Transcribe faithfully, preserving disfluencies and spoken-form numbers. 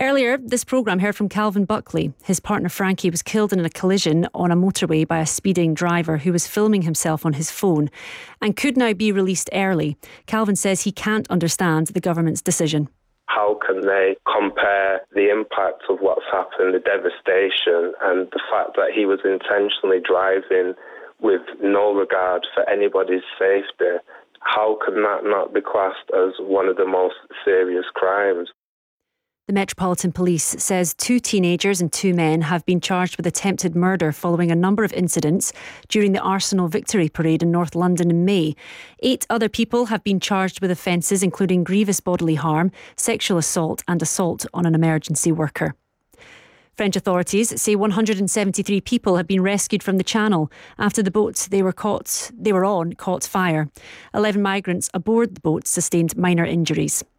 Earlier, this programme heard from Calvin Buckley. His partner Frankie was killed in a collision on a motorway by a speeding driver who was filming himself on his phone and could now be released early. Calvin says he can't understand the government's decision. How can they compare the impact of what's happened, the devastation, and the fact that he was intentionally driving with no regard for anybody's safety? How can that not be classed as one of the most serious crimes? The Metropolitan Police says two teenagers and two men have been charged with attempted murder following a number of incidents during the Arsenal Victory Parade in North London in May. Eight other people have been charged with offences including grievous bodily harm, sexual assault and assault on an emergency worker. French authorities say one hundred seventy-three people have been rescued from the Channel after the boat they were caught they were on caught fire. Eleven migrants aboard the boat sustained minor injuries.